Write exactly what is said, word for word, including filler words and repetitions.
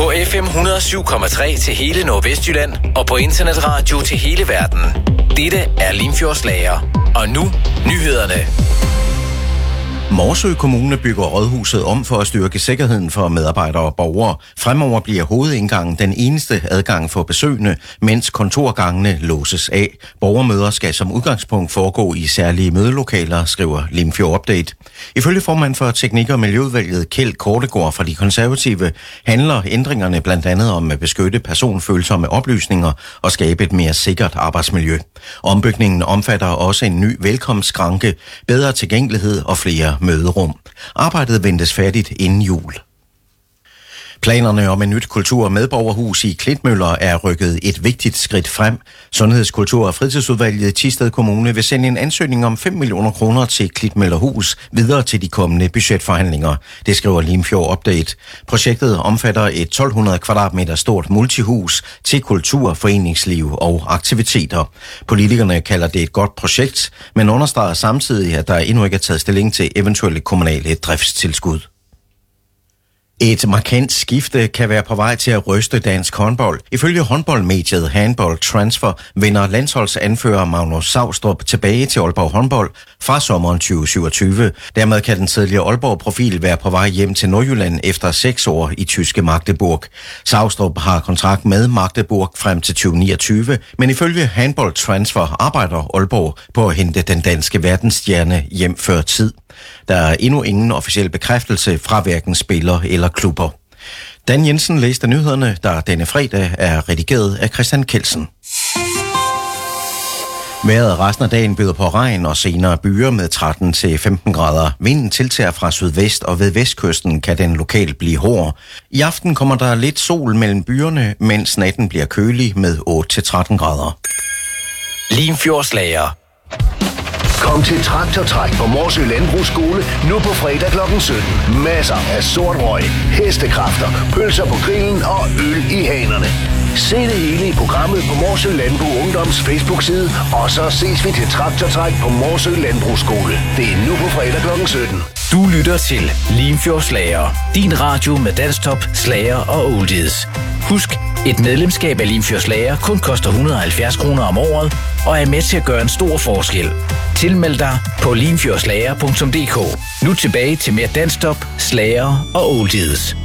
På F M et hundrede og syv komma tre til hele Nordvestjylland og på internetradio til hele verden. Dette er Limfjordslager. Og nu nyhederne. Morsø Kommune bygger rådhuset om for at styrke sikkerheden for medarbejdere og borgere. Fremover bliver hovedindgangen den eneste adgang for besøgende, mens kontorgangene låses af. Borgermøder skal som udgangspunkt foregå i særlige mødelokaler, skriver Limfjord Update. Ifølge formand for Teknik- og Miljøudvalget Kjeld Kortegård fra De Konservative handler ændringerne blandt andet om at beskytte personfølsomme oplysninger og skabe et mere sikkert arbejdsmiljø. Ombygningen omfatter også en ny velkomstskranke, bedre tilgængelighed og flere møderum. Arbejdet ventes færdigt inden jul. Planerne om et nyt kultur- og medborgerhus i Klitmøller er rykket et vigtigt skridt frem. Sundheds-, Kultur- og Fritidsudvalget i Thisted Kommune vil sende en ansøgning om fem millioner kroner til Klitmøllerhus videre til de kommende budgetforhandlinger. Det skriver Limfjord Update. Projektet omfatter et tolv hundrede kvadratmeter stort multihus til kultur, foreningsliv og aktiviteter. Politikerne kalder det et godt projekt, men understreger samtidig, at der endnu ikke er taget stilling til eventuelle kommunale driftstilskud. Et markant skifte kan være på vej til at ryste dansk håndbold. Ifølge håndboldmediet Handball Transfer vender landsholdsanfører Magnus Saustrup tilbage til Aalborg håndbold fra sommeren tyve syvogtyve. Dermed kan den tidligere Aalborg-profil være på vej hjem til Nordjylland efter seks år i tyske Magdeburg. Saustrup har kontrakt med Magdeburg frem til tyve niogtyve, men ifølge Handball Transfer arbejder Aalborg på at hente den danske verdensstjerne hjem før tid. Der er endnu ingen officiel bekræftelse fra hverken spiller eller klubber. Dan Jensen læste nyhederne, der denne fredag er redigeret af Christian Kelsen. Vejret resten af dagen byder på regn og senere byer med tretten til femten grader. Vinden tiltager fra sydvest, og ved vestkysten kan den lokalt blive hård. I aften kommer der lidt sol mellem byerne, mens natten bliver kølig med otte til tretten grader. Limfjordslager. Kom til Traktortræk på Morsø Landbrugsskole nu på fredag klokken sytten. Masser af sort røg, hestekræfter, pølser på grillen og øl i hanerne. Se det hele i programmet på Morsø Landbrug Ungdoms Facebook-side, og så ses vi til Traktortræk på Morsø Landbrugsskole. Det er nu på fredag klokken sytten. Du lytter til Limfjordslager. Din radio med danstop, slager og oldies. Husk, et medlemskab af Limfjordslager kun koster et hundrede og halvfjerds kroner om året, og er med til at gøre en stor forskel. Tilmeld dig på limfjordslager punktum d k. Nu tilbage til mere danstop, slager og oldies.